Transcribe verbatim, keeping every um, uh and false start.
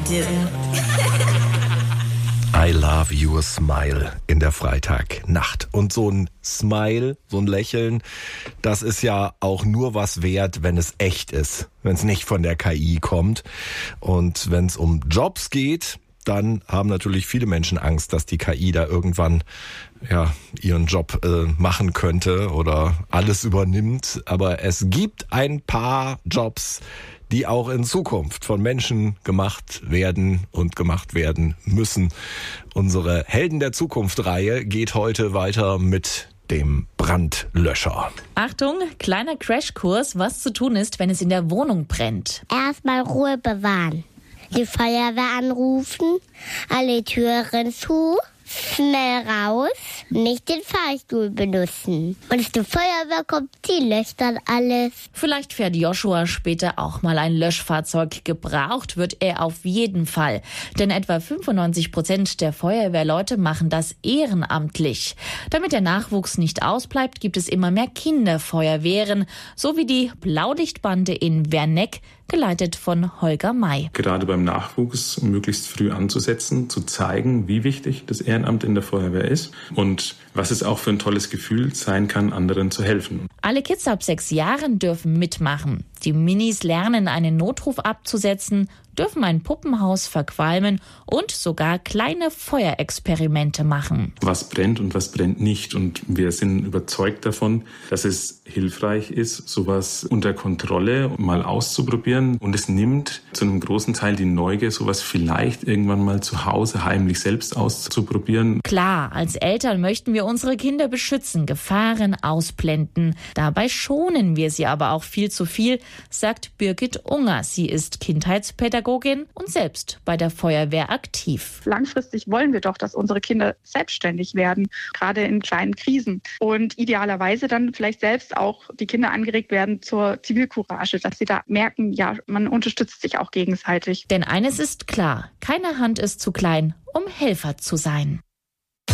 do. I love your smile in der Freitagnacht. Und so ein Smile, so ein Lächeln, das ist ja auch nur was wert, wenn es echt ist, wenn es nicht von der K I kommt. Und wenn es um Jobs geht, dann haben natürlich viele Menschen Angst, dass die K I da irgendwann ja ihren Job äh, machen könnte oder alles übernimmt. Aber es gibt ein paar Jobs, die auch in Zukunft von Menschen gemacht werden und gemacht werden müssen. Unsere Helden der Zukunft-Reihe geht heute weiter mit dem Brandlöscher. Achtung, kleiner Crashkurs, was zu tun ist, wenn es in der Wohnung brennt. Erstmal Ruhe bewahren. Die Feuerwehr anrufen, alle Türen zu, schnell raus, nicht den Fahrstuhl benutzen. Und die Feuerwehr kommt, die löscht dann alles. Vielleicht fährt Joshua später auch mal ein Löschfahrzeug. Gebraucht wird er auf jeden Fall. Denn etwa fünfundneunzig Prozent der Feuerwehrleute machen das ehrenamtlich. Damit der Nachwuchs nicht ausbleibt, gibt es immer mehr Kinderfeuerwehren, so wie die Blaulichtbande in Werneck, geleitet von Holger May. Gerade beim Nachwuchs möglichst früh anzusetzen, zu zeigen, wie wichtig das Ehrenamt in der Feuerwehr ist und was es auch für ein tolles Gefühl sein kann, anderen zu helfen. Alle Kids ab sechs Jahren dürfen mitmachen. Die Minis lernen, einen Notruf abzusetzen, dürfen ein Puppenhaus verqualmen und sogar kleine Feuerexperimente machen. Was brennt und was brennt nicht. Und wir sind überzeugt davon, dass es hilfreich ist, sowas unter Kontrolle mal auszuprobieren. Und es nimmt zu einem großen Teil die Neugier, sowas vielleicht irgendwann mal zu Hause heimlich selbst auszuprobieren. Klar, als Eltern möchten wir unsere Kinder beschützen, Gefahren ausblenden. Dabei schonen wir sie aber auch viel zu viel, sagt Birgit Unger. Sie ist Kindheitspädagogin und selbst bei der Feuerwehr aktiv. Langfristig wollen wir doch, dass unsere Kinder selbstständig werden, gerade in kleinen Krisen. Und idealerweise dann vielleicht selbst auch die Kinder angeregt werden zur Zivilcourage, dass sie da merken, ja, man unterstützt sich auch gegenseitig. Denn eines ist klar, keine Hand ist zu klein, um Helfer zu sein.